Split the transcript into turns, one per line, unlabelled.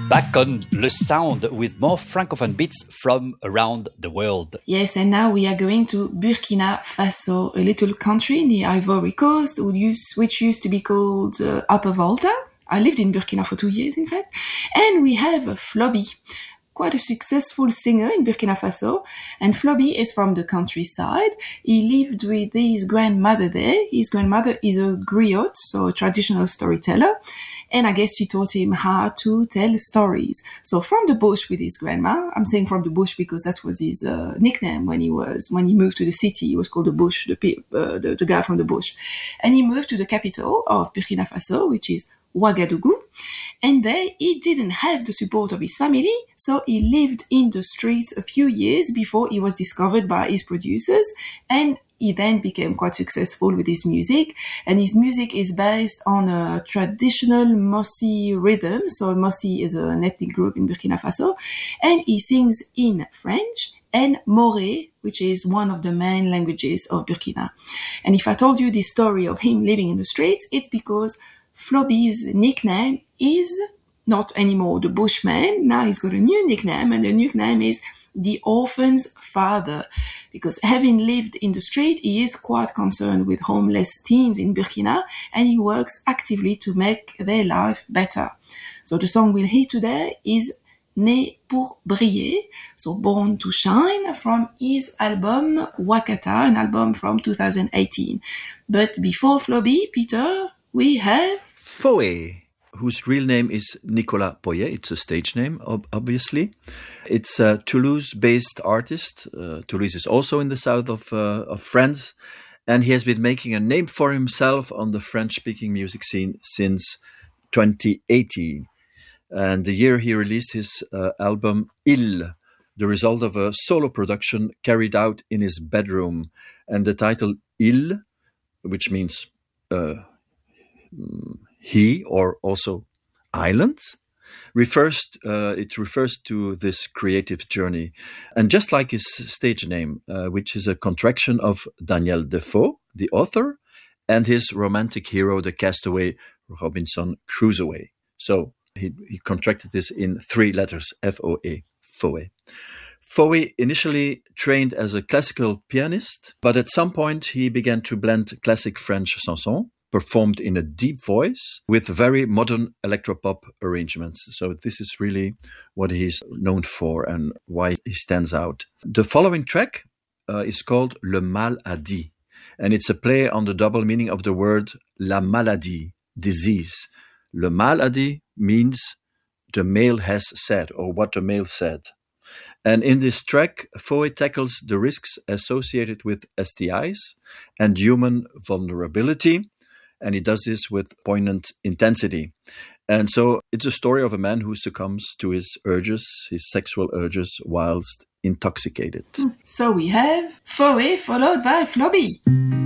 Back on Le Sound with more Francophone beats from around the world.
Yes, and now we are going to Burkina Faso, a little country in the Ivory Coast, which used to be called Upper Volta. I lived in Burkina for 2 years, in fact. And we have Flobi, quite a successful singer in Burkina Faso. And Flobi is from the countryside. He lived with his grandmother there. His grandmother is a griot, so a traditional storyteller. And I guess she taught him how to tell stories. So from the bush with his grandma, I'm saying from the bush because that was his nickname when he moved to the city. He was called the bush, the guy from the bush. And he moved to the capital of Burkina Faso, which is Ouagadougou. And there he didn't have the support of his family, so he lived in the streets a few years before he was discovered by his producers, and he then became quite successful with his music, and his music is based on a traditional Mossi rhythm. So Mossi is an ethnic group in Burkina Faso, and he sings in French and Moré, which is one of the main languages of Burkina. And if I told you this story of him living in the streets, it's because Flobi's nickname is not anymore the Bushman. Now he's got a new nickname, and the nickname is the orphan's father, because having lived in the street, he is quite concerned with homeless teens in Burkina, and he works actively to make their life better. So the song we'll hear today is Né pour briller, so Born to Shine, from his album Wakata, an album from 2018. But before Flobi, Peter, we have
Foé, whose real name is Nicolas Poyet. It's a stage name, obviously. It's a Toulouse-based artist. Toulouse is also in the south of France, and he has been making a name for himself on the French-speaking music scene since 2018. And the year he released his album Il, the result of a solo production carried out in his bedroom. And the title Il, which means he, or also island, refers to this creative journey. And just like his stage name, which is a contraction of Daniel Defoe, the author, and his romantic hero, the castaway Robinson Crusoe. So he contracted this in 3 letters, F-O-A, Foé. Foé initially trained as a classical pianist, but at some point he began to blend classic French chanson, performed in a deep voice with very modern electropop arrangements. So this is really what he's known for and why he stands out. The following track is called Le Mal a dit, and it's a play on the double meaning of the word la maladie, disease. Le mal a dit means the male has said, or what the male said. And in this track, Foé tackles the risks associated with STIs and human vulnerability, and he does this with poignant intensity. And so it's a story of a man who succumbs to his urges, his sexual urges, whilst intoxicated.
So we have Foé followed by Flobi.